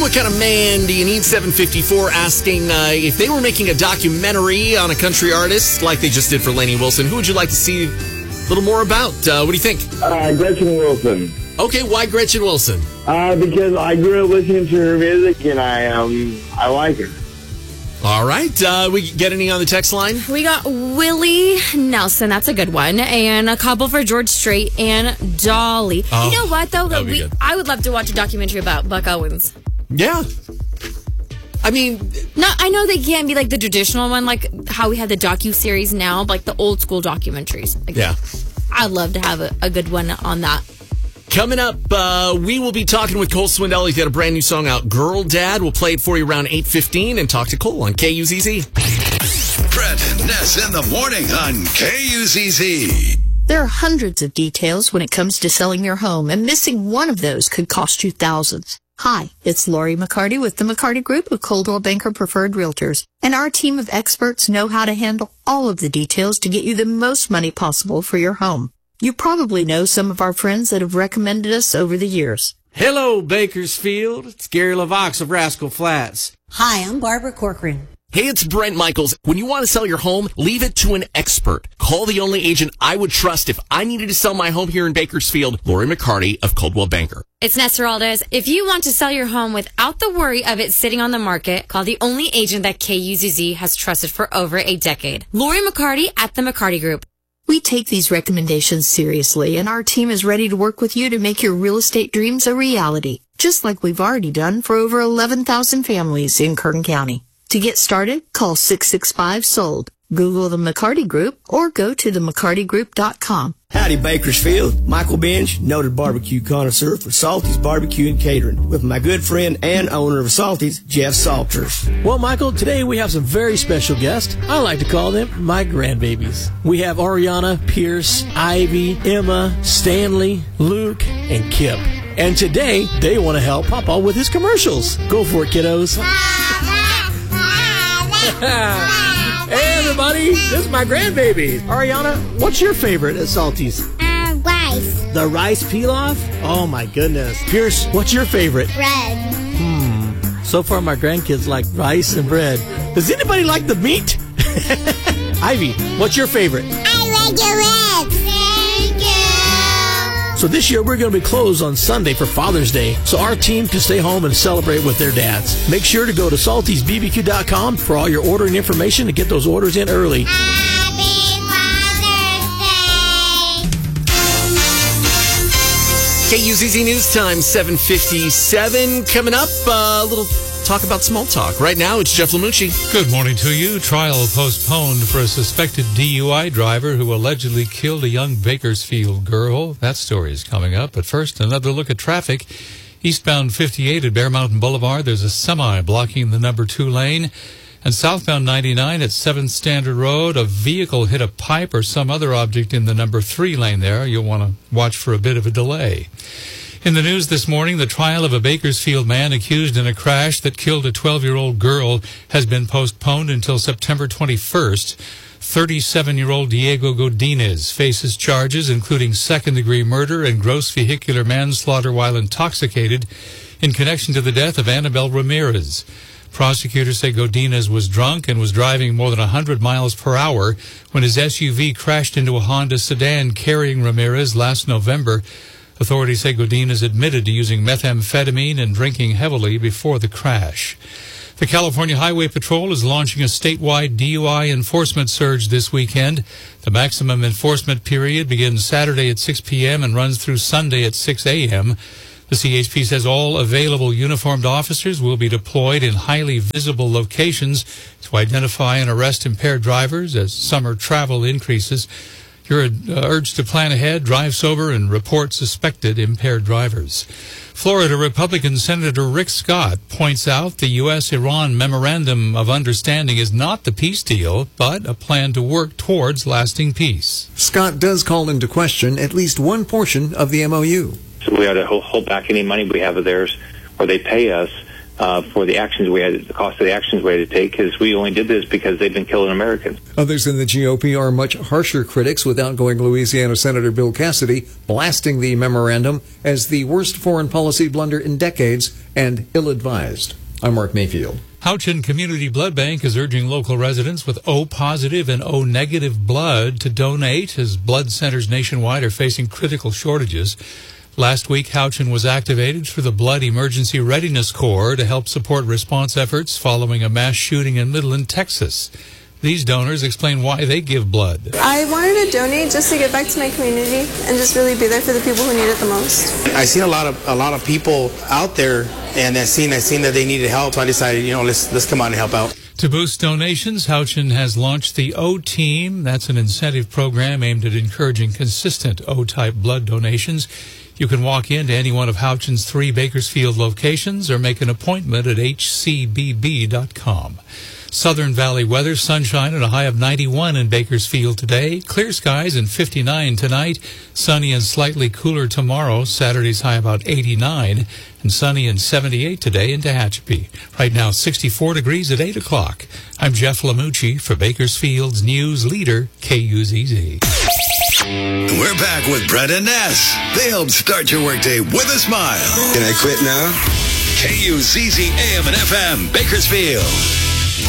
What kind of man do you need? 754 asking if they were making a documentary on a country artist like they just did for Lainey Wilson, who would you like to see a little more about? What do you think? Gretchen Wilson. Okay, why Gretchen Wilson? Because I grew up listening to her music and I like her. All right. We get any on the text line? We got Willie Nelson. That's a good one. And a couple for George Strait and Dolly. Oh, you know what, though? that would be good. I would love to watch a documentary about Buck Owens. Yeah. I mean... No, I know they can't be like the traditional one, like how we have the docu-series now, like the old school documentaries. Like, yeah. I'd love to have a good one on that. Coming up, we will be talking with Cole Swindell. He's got a brand new song out, Girl Dad. We'll play it for you around 8:15 and talk to Cole on KUZZ. Brett and Ness in the morning on KUZZ. There are hundreds of details when it comes to selling your home, and missing one of those could cost you thousands. Hi, it's Lori McCarty with the McCarty Group of Coldwell Banker Preferred Realtors, and our team of experts know how to handle all of the details to get you the most money possible for your home. You probably know some of our friends that have recommended us over the years. Hello, Bakersfield. It's Gary LaVox of Rascal Flats. Hi, I'm Barbara Corcoran. Hey, it's Brent Michaels. When you want to sell your home, leave it to an expert. Call the only agent I would trust if I needed to sell my home here in Bakersfield, Lori McCarty of Coldwell Banker. It's Ness Geraldez. If you want to sell your home without the worry of it sitting on the market, call the only agent that KUZZ has trusted for over a decade. Lori McCarty at the McCarty Group. We take these recommendations seriously, and our team is ready to work with you to make your real estate dreams a reality, just like we've already done for over 11,000 families in Kern County. To get started, call 665-SOLD, Google the McCarty Group, or go to themccartygroup.com. Howdy, Bakersfield. Michael Binge, noted barbecue connoisseur for Salty's Barbecue and Catering, with my good friend and owner of Salty's, Jeff Salters. Well, Michael, today we have some very special guests. I like to call them my grandbabies. We have Ariana, Pierce, Ivy, Emma, Stanley, Luke, and Kip. And today, they want to help Papa with his commercials. Go for it, kiddos. Hey, everybody, this is my grandbaby. Ariana, what's your favorite at Salty's? Rice. The rice pilaf? Oh, my goodness. Pierce, what's your favorite? Bread. So far, my grandkids like rice and bread. Does anybody like the meat? Ivy, what's your favorite? I like your ribs. Thank you. So this year, we're going to be closed on Sunday for Father's Day, so our team can stay home and celebrate with their dads. Make sure to go to saltysbbq.com for all your ordering information to get those orders in early. Happy Father's Day. KUZZ News Time, 7:57. Coming up, a little talk about small talk. Right now, it's Jeff Lamucci. Good morning to you. Trial postponed for a suspected DUI driver who allegedly killed a young Bakersfield girl. That story is coming up. But first, another look at traffic. Eastbound 58 at Bear Mountain Boulevard, there's a semi blocking the number 2 lane. And southbound 99 at 7th Standard Road, a vehicle hit a pipe or some other object in the number 3 lane there. You'll want to watch for a bit of a delay. In the news this morning, the trial of a Bakersfield man accused in a crash that killed a 12-year-old girl has been postponed until September 21st. 37-year-old Diego Godinez faces charges including second-degree murder and gross vehicular manslaughter while intoxicated in connection to the death of Annabelle Ramirez. Prosecutors say Godinez was drunk and was driving more than 100 miles per hour when his SUV crashed into a Honda sedan carrying Ramirez last November. Authorities say Godinez admitted to using methamphetamine and drinking heavily before the crash. The California Highway Patrol is launching a statewide DUI enforcement surge this weekend. The maximum enforcement period begins Saturday at 6 p.m. and runs through Sunday at 6 a.m. The CHP says all available uniformed officers will be deployed in highly visible locations to identify and arrest impaired drivers as summer travel increases. You're urged to plan ahead, drive sober, and report suspected impaired drivers. Florida Republican Senator Rick Scott points out the U.S.-Iran Memorandum of Understanding is not the peace deal, but a plan to work towards lasting peace. Scott does call into question at least one portion of the MOU. So we ought to hold back any money we have of theirs, or they pay us for the actions we had, the cost of the actions we had to take, because we only did this because they've been killing Americans. Others in the GOP are much harsher critics, with outgoing Louisiana Senator Bill Cassidy blasting the memorandum as the worst foreign policy blunder in decades and ill-advised. I'm Mark Mayfield. Houchin Community Blood Bank is urging local residents with O-positive and O-negative blood to donate, as blood centers nationwide are facing critical shortages. Last week, Houchin was activated through the Blood Emergency Readiness Corps to help support response efforts following a mass shooting in Midland, Texas. These donors explain why they give blood. I wanted to donate just to get back to my community and just really be there for the people who need it the most. I seen a lot of people out there, and I seen that they needed help, so I decided, let's come out and help out. To boost donations, Houchin has launched the O-Team. That's an incentive program aimed at encouraging consistent O-type blood donations. You can walk into any one of Houchin's 3 Bakersfield locations or make an appointment at hcbb.com. Southern Valley weather, sunshine and a high of 91 in Bakersfield today. Clear skies and 59 tonight. Sunny and slightly cooler tomorrow. Saturday's high about 89. And sunny and 78 today in Tehachapi. Right now 64 degrees at 8 o'clock. I'm Jeff Lamucci for Bakersfield's news leader, KUZZ. We're back with Brett and Ness. They help start your workday with a smile. Can I quit now? KUZZ AM and FM, Bakersfield.